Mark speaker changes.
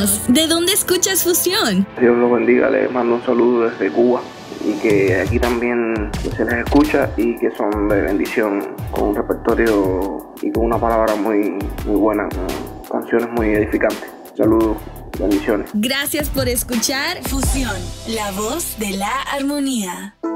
Speaker 1: Cuéntanos, ¿de dónde escuchas Fusión?
Speaker 2: Dios los bendiga, les mando un saludo desde Cuba y que aquí también se les escucha y que son de bendición, con un repertorio y con una palabra muy buena, con canciones muy edificantes. Saludos, bendiciones.
Speaker 1: Gracias por escuchar
Speaker 3: Fusión, la voz de la armonía.